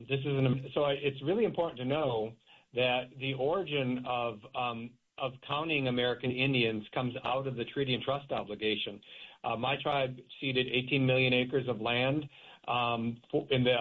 It's really important to know that the origin of counting American Indians comes out of the Treaty and Trust obligation. My tribe ceded 18 million acres of land in the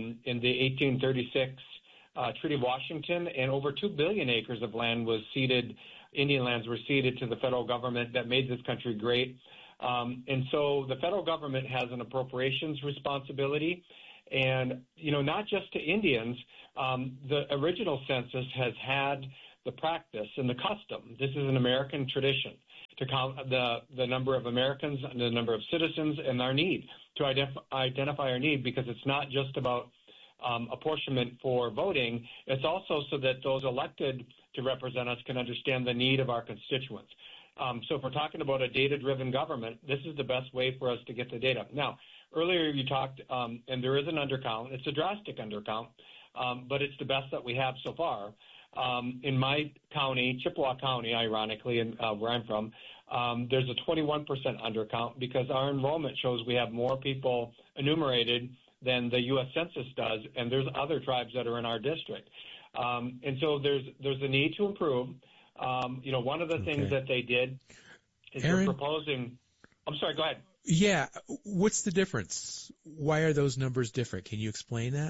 1836 Treaty of Washington, and over 2 billion acres of land was ceded. Indian lands were ceded to the federal government that made this country great. And so the federal government has an appropriations responsibility. And, not just to Indians, the original census has had the practice and the custom. This is an American tradition to count the number of Americans and the number of citizens and our need to identify our need, because it's not just about apportionment for voting. It's also so that those elected to represent us can understand the need of our constituents. So if we're talking about a data-driven government, this is the best way for us to get the data. Now, earlier you talked, and there is an undercount. It's a drastic undercount, but it's the best that we have so far. In my county, Chippewa County, ironically, and where I'm from, there's a 21% undercount because our enrollment shows we have more people enumerated than the U.S. Census does, and there's other tribes that are in our district. And so there's a need to improve. One of the things that they did is Aaron, they're proposing. I'm sorry, go ahead. Yeah, what's the difference? Why are those numbers different? Can you explain that?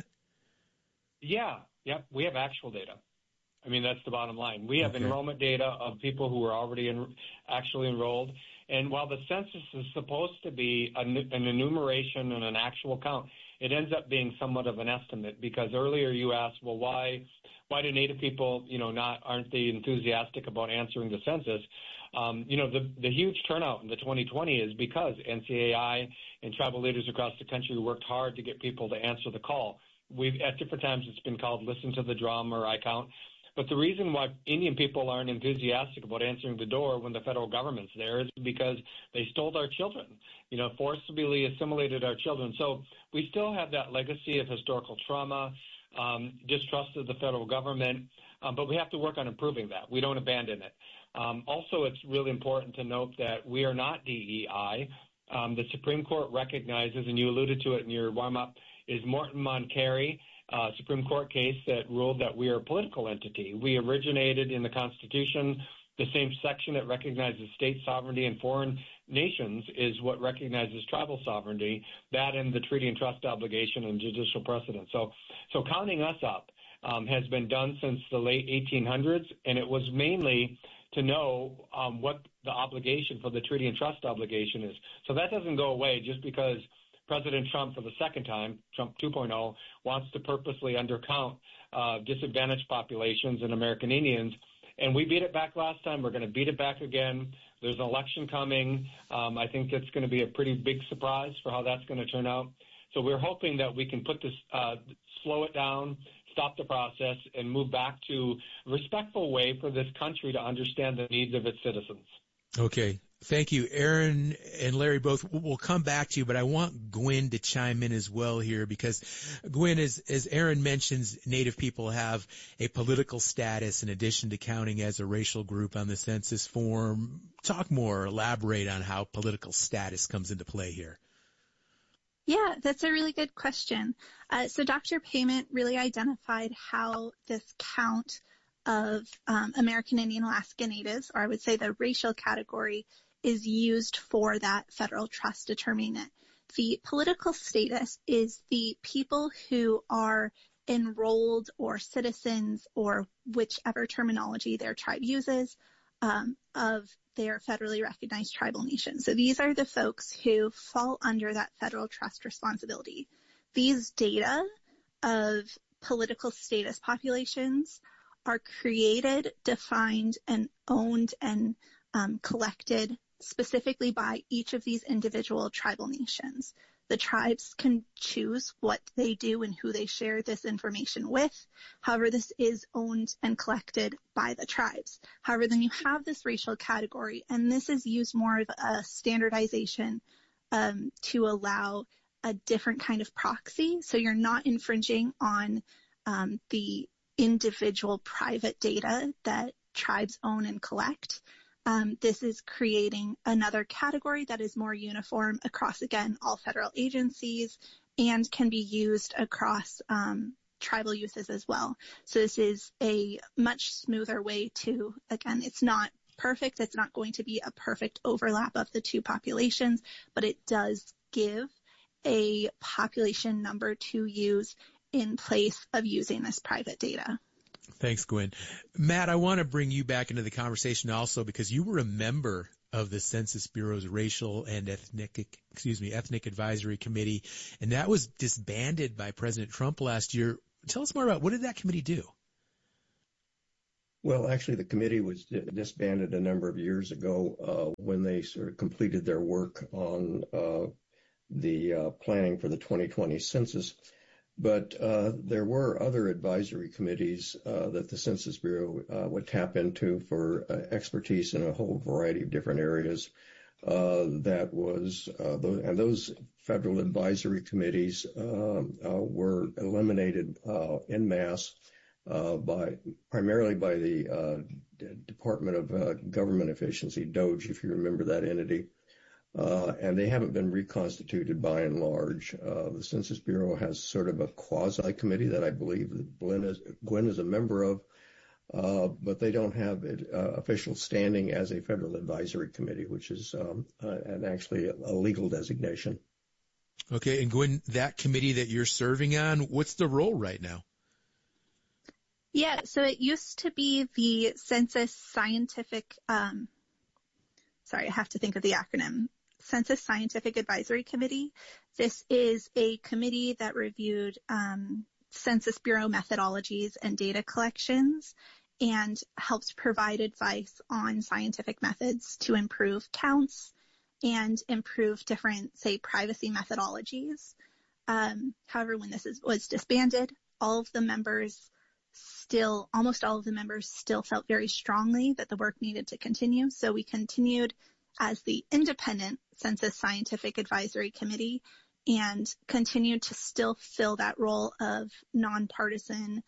Yeah, we have actual data. I mean, that's the bottom line. We have enrollment data of people who are already actually enrolled. And while the census is supposed to be an enumeration and an actual count, it ends up being somewhat of an estimate, because earlier you asked, well, why do Native people, aren't they enthusiastic about answering the census? The huge turnout in the 2020 is because NCAI and tribal leaders across the country worked hard to get people to answer the call. At different times it's been called listen to the drum or I count. But the reason why Indian people aren't enthusiastic about answering the door when the federal government's there is because they stole our children, forcibly assimilated our children. So we still have that legacy of historical trauma, distrust of the federal government, but we have to work on improving that. We don't abandon it. Also, it's really important to note that we are not DEI. The Supreme Court recognizes, and you alluded to it in your warm-up, is Morton Moncari, Supreme Court case that ruled that we are a political entity. We originated in the Constitution. The same section that recognizes state sovereignty and foreign nations is what recognizes tribal sovereignty, that and the Treaty and Trust obligation and judicial precedent. So counting us up has been done since the late 1800s, and it was mainly to know what the obligation for the Treaty and Trust obligation is. So that doesn't go away just because President Trump, for the second time, Trump 2.0, wants to purposely undercount disadvantaged populations and American Indians. And we beat it back last time. We're going to beat it back again. There's an election coming. I think it's going to be a pretty big surprise for how that's going to turn out. So we're hoping that we can put this, slow it down, stop the process, and move back to a respectful way for this country to understand the needs of its citizens. Okay. Thank you. Aaron and Larry both will come back to you, but I want Gwen to chime in as well here, because Gwen, as Aaron mentions, Native people have a political status in addition to counting as a racial group on the census form. Talk more, elaborate on how political status comes into play here. Yeah, that's a really good question. So Dr. Payment really identified how this count of American Indian Alaska Natives, or I would say the racial category, is used for that federal trust determining it. The political status is the people who are enrolled or citizens, or whichever terminology their tribe uses, of their federally recognized tribal nation. So these are the folks who fall under that federal trust responsibility. These data of political status populations are created, defined, and owned and collected specifically by each of these individual tribal nations. The tribes can choose what they do and who they share this information with. However, this is owned and collected by the tribes. However, then you have this racial category, and this is used more of a standardization to allow a different kind of proxy. So you're not infringing on the individual private data that tribes own and collect. This is creating another category that is more uniform across, again, all federal agencies, and can be used across tribal uses as well. So this is a much smoother way to, again, it's not perfect. It's not going to be a perfect overlap of the two populations, but it does give a population number to use in place of using this private data. Thanks, Gwen. Matt, I want to bring you back into the conversation also because you were a member of the Census Bureau's Racial and Ethnic Advisory Committee, and that was disbanded by President Trump last year. Tell us more about what did that committee do? Well, actually, the committee was disbanded a number of years ago when they sort of completed their work on the planning for the 2020 census. But there were other advisory committees that the Census Bureau would tap into for expertise in a whole variety of different areas. And those federal advisory committees were eliminated en masse primarily by the Department of Government Efficiency, DOGE, if you remember that entity. And they haven't been reconstituted by and large. The Census Bureau has sort of a quasi-committee that I believe that Gwen is a member of, but they don't have official standing as a federal advisory committee, which is actually a legal designation. Okay, and Gwen, that committee that you're serving on, what's the role right now? Yeah, so it used to be the Census Scientific, sorry, I have to think of the acronym. Census Scientific Advisory Committee. This is a committee that reviewed Census Bureau methodologies and data collections and helped provide advice on scientific methods to improve counts and improve different, say, privacy methodologies. However, when this was disbanded, almost all of the members still felt very strongly that the work needed to continue. So we continued as the independent Census Scientific Advisory Committee and continued to still fill that role of nonpartisan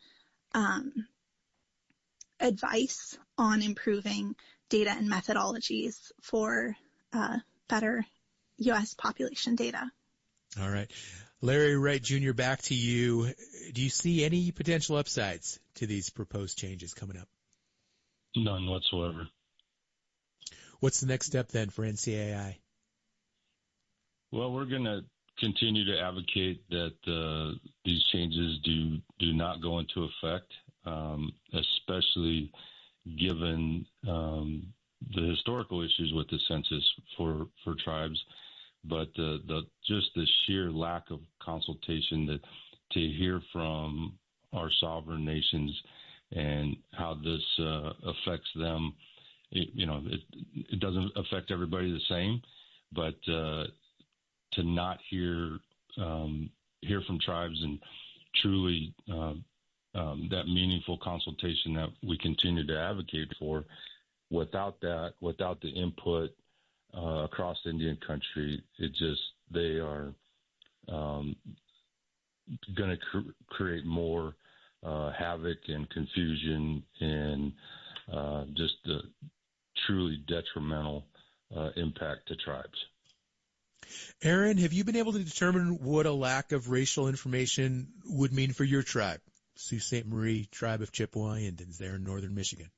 advice on improving data and methodologies for better U.S. population data. All right. Larry Wright Jr., back to you. Do you see any potential upsides to these proposed changes coming up? None whatsoever. What's the next step then for NCAI? Well, we're going to continue to advocate that these changes do not go into effect, especially given the historical issues with the census for tribes, but just the sheer lack of consultation to hear from our sovereign nations and how this affects them. It doesn't affect everybody the same, but to not hear from tribes and truly that meaningful consultation that we continue to advocate for, without the input across Indian country, they are going to create more havoc and confusion and just a truly detrimental impact to tribes. Aaron, have you been able to determine what a lack of racial information would mean for your tribe, Sault Ste. Marie Tribe of Chippewa Indians there in northern Michigan?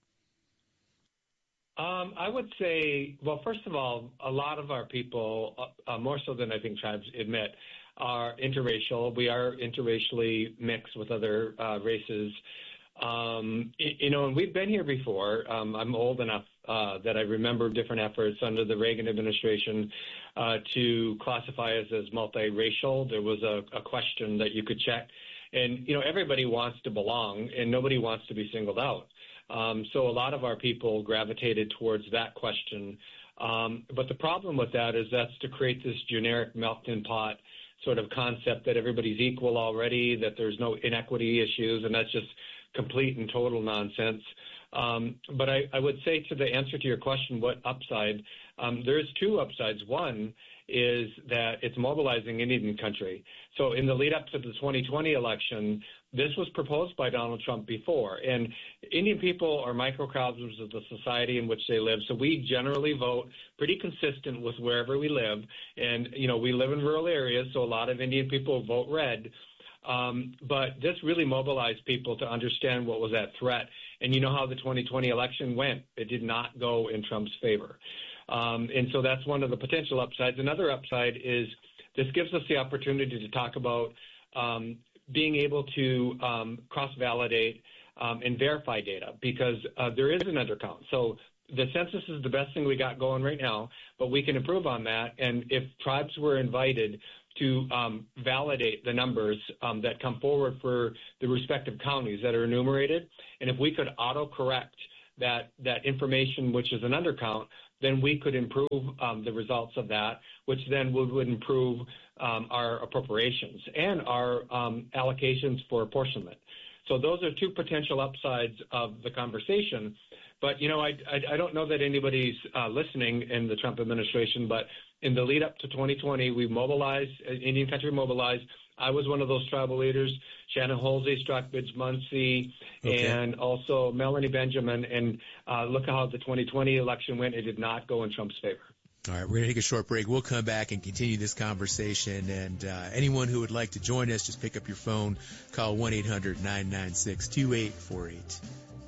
I would say, well, first of all, a lot of our people, more so than I think tribes admit, are interracial. We are interracially mixed with other races. And we've been here before. I'm old enough that I remember different efforts under the Reagan administration to classify us as multiracial. There was a question that you could check. And, everybody wants to belong, and nobody wants to be singled out. So a lot of our people gravitated towards that question. But the problem with that is that's to create this generic melting pot sort of concept that everybody's equal already, that there's no inequity issues, and that's just complete and total nonsense. But I would say to the answer to your question, what upside? There's two upsides. One is that it's mobilizing Indian country. So in the lead up to the 2020 election, this was proposed by Donald Trump before. And Indian people are microcosms of the society in which they live. So we generally vote pretty consistent with wherever we live. And, we live in rural areas, so a lot of Indian people vote red. But this really mobilized people to understand what was at threat. And you know how the 2020 election went. It did not go in Trump's favor. And so that's one of the potential upsides. Another upside is this gives us the opportunity to talk about being able to cross-validate and verify data, because there is an undercount. So the census is the best thing we got going right now, but we can improve on that. And if tribes were invited to validate the numbers that come forward for the respective counties that are enumerated, and if we could auto-correct that information, which is an undercount, then we could improve the results of that, which then would improve our appropriations and our allocations for apportionment. So those are two potential upsides of the conversation. But, I don't know that anybody's listening in the Trump administration, but in the lead up to 2020, we mobilized, Indian Country mobilized. I was one of those tribal leaders, Shannon Holsey, Stockbridge Muncie, and also Melanie Benjamin. And look how the 2020 election went. It did not go in Trump's favor. All right, we're going to take a short break. We'll come back and continue this conversation. And anyone who would like to join us, just pick up your phone, call 1-800-996-2848.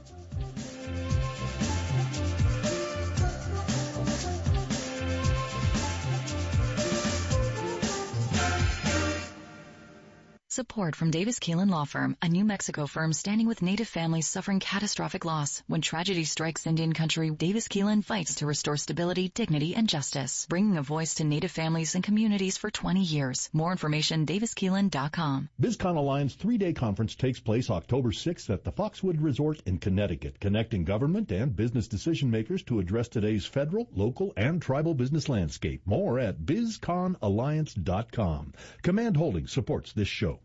Support from Davis Keelan Law Firm, a New Mexico firm standing with Native families suffering catastrophic loss. When tragedy strikes Indian country, Davis Keelan fights to restore stability, dignity, and justice, bringing a voice to Native families and communities for 20 years. More information, daviskeelan.com. BizCon Alliance 3-day conference takes place October 6th at the Foxwood Resort in Connecticut, connecting government and business decision makers to address today's federal, local, and tribal business landscape. More at bizconalliance.com. Command Holdings supports this show.